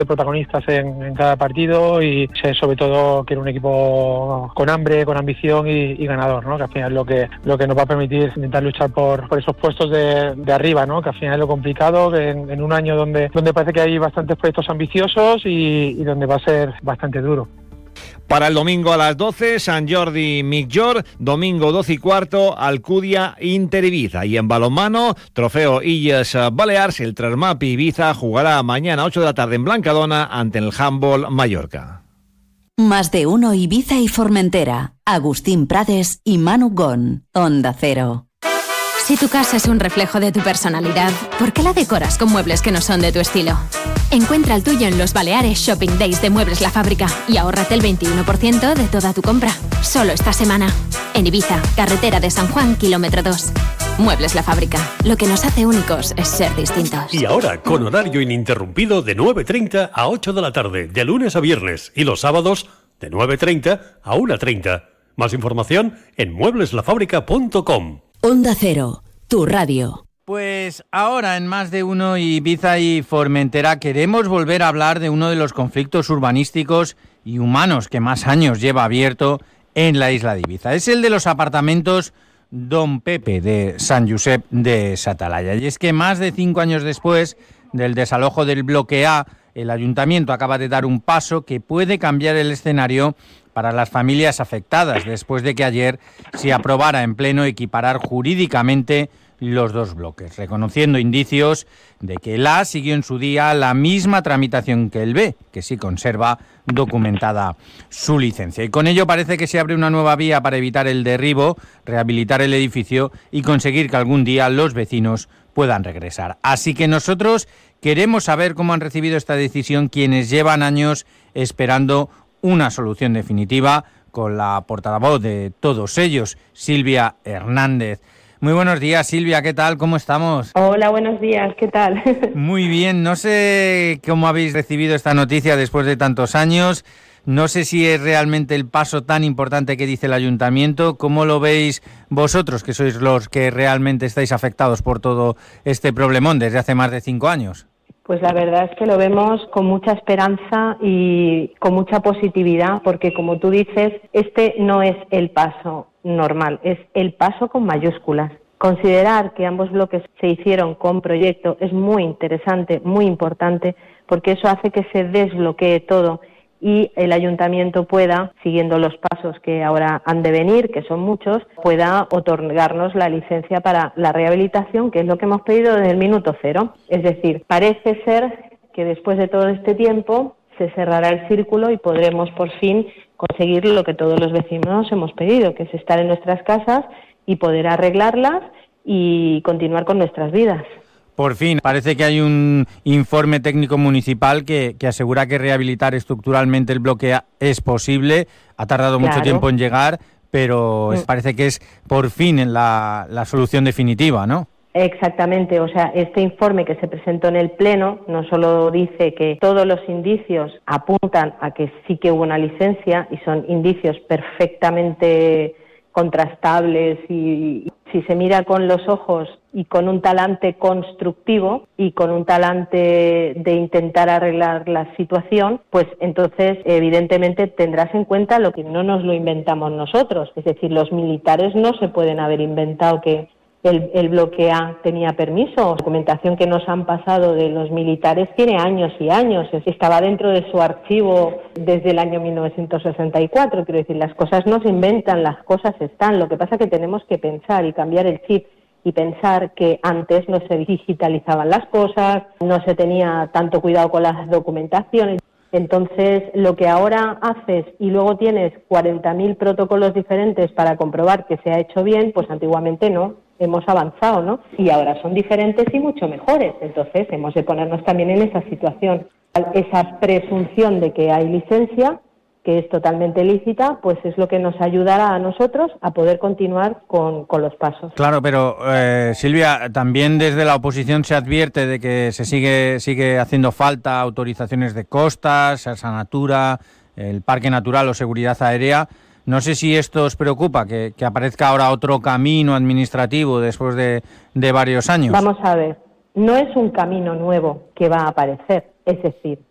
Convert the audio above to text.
protagonistas en cada partido y sobre todo quiero un equipo con hambre, con ambición y ganador, ¿no? Que al final es lo que nos va a permitir intentar luchar por esos puestos de arriba, ¿no? Que al final es lo complicado, que en un año donde parece que hay bastantes proyectos ambiciosos y donde va a ser bastante duro. Para el domingo a las 12, Sant Jordi Migjorn, domingo 12:15, Alcúdia Inter Ibiza. Y en balonmano, trofeo Illes Balears, el Trasmapi Ibiza jugará mañana a 8 de la tarde en Blancadona ante el Handball Mallorca. Más de uno Ibiza y Formentera. Agustín Prades y Manu Gon. Onda Cero. Si tu casa es un reflejo de tu personalidad, ¿por qué la decoras con muebles que no son de tu estilo? Encuentra el tuyo en los Baleares Shopping Days de Muebles La Fábrica y ahórrate el 21% de toda tu compra. Solo esta semana. En Ibiza, carretera de San Juan, kilómetro 2. Muebles La Fábrica. Lo que nos hace únicos es ser distintos. Y ahora, con horario ininterrumpido de 9:30 a 8 de la tarde, de lunes a viernes, y los sábados de 9:30 a 1:30. Más información en muebleslafábrica.com. Onda Cero, tu radio. Pues ahora en Más de uno Ibiza y Formentera queremos volver a hablar de uno de los conflictos urbanísticos y humanos que más años lleva abierto en la isla de Ibiza. Es el de los apartamentos Don Pepe de Sant Josep de Satalaya. Y es que más de 5 años después del desalojo del bloque A, el ayuntamiento acaba de dar un paso que puede cambiar el escenario para las familias afectadas, después de que ayer se aprobara en pleno equiparar jurídicamente los dos bloques, reconociendo indicios de que el A siguió en su día la misma tramitación que el B, que sí conserva documentada su licencia. Y con ello parece que se abre una nueva vía para evitar el derribo, rehabilitar el edificio y conseguir que algún día los vecinos puedan regresar. Así que nosotros queremos saber cómo han recibido esta decisión quienes llevan años esperando una solución definitiva, con la portavoz de todos ellos, Silvia Hernández. Muy buenos días, Silvia, ¿qué tal? ¿Cómo estamos? Hola, buenos días, ¿qué tal? Muy bien, no sé cómo habéis recibido esta noticia después de tantos años, no sé si es realmente el paso tan importante que dice el ayuntamiento. ¿Cómo lo veis vosotros, que sois los que realmente estáis afectados por todo este problemón desde hace más de 5 años? Pues la verdad es que lo vemos con mucha esperanza y con mucha positividad, porque como tú dices, este no es el paso normal, es el paso con mayúsculas. Considerar que ambos bloques se hicieron con proyecto es muy interesante, muy importante, porque eso hace que se desbloquee todo y el ayuntamiento pueda, siguiendo los pasos que ahora han de venir, que son muchos, pueda otorgarnos la licencia para la rehabilitación, que es lo que hemos pedido desde el minuto cero. Es decir, parece ser que después de todo este tiempo se cerrará el círculo y podremos por fin conseguir lo que todos los vecinos hemos pedido, que es estar en nuestras casas y poder arreglarlas y continuar con nuestras vidas. Por fin, parece que hay un informe técnico municipal que asegura que rehabilitar estructuralmente el bloque A es posible. Ha tardado mucho tiempo en llegar, pero parece que es por fin la solución definitiva, ¿no? Exactamente, o sea, este informe que se presentó en el Pleno no solo dice que todos los indicios apuntan a que sí que hubo una licencia y son indicios perfectamente contrastables y si se mira con los ojos y con un talante constructivo y con un talante de intentar arreglar la situación, pues entonces evidentemente tendrás en cuenta lo que no nos lo inventamos nosotros, es decir, los militares no se pueden haber inventado que el bloque A tenía permiso. La documentación que nos han pasado de los militares tiene años y años, estaba dentro de su archivo desde el año 1964, quiero decir, las cosas no se inventan, las cosas están, lo que pasa es que tenemos que pensar y cambiar el chip y pensar que antes no se digitalizaban las cosas, no se tenía tanto cuidado con las documentaciones. Entonces, lo que ahora haces y luego tienes 40.000 protocolos diferentes para comprobar que se ha hecho bien, pues antiguamente no, hemos avanzado, ¿no? Y ahora son diferentes y mucho mejores. Entonces, hemos de ponernos también en esa situación. Esa presunción de que hay licencia, que es totalmente lícita, pues es lo que nos ayudará a nosotros a poder continuar con los pasos. Claro, pero Silvia, también desde la oposición se advierte de que se sigue haciendo falta autorizaciones de costas, Asa Natura, el Parque Natural o Seguridad Aérea. No sé si esto os preocupa, que aparezca ahora otro camino administrativo después de varios años. Vamos a ver, no es un camino nuevo que va a aparecer, es decir,